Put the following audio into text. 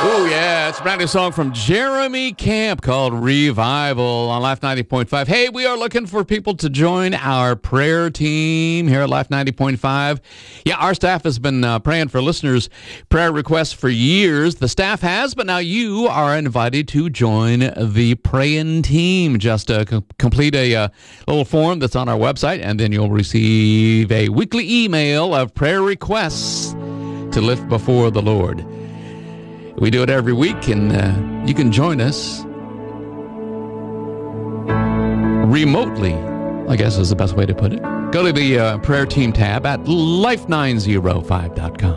Oh, yeah, it's a brand new song from Jeremy Camp called Revival on Life 90.5. Hey, we are looking for people to join our prayer team here at Life 90.5. Yeah, our staff has been praying for listeners' prayer requests for years. The staff has, but now you are invited to join the praying team. Just complete a little form that's on our website, and then you'll receive a weekly email of prayer requests to lift before the Lord. We do it every week, and you can join us remotely, I guess is the best way to put it. Go to the prayer team tab at life905.com.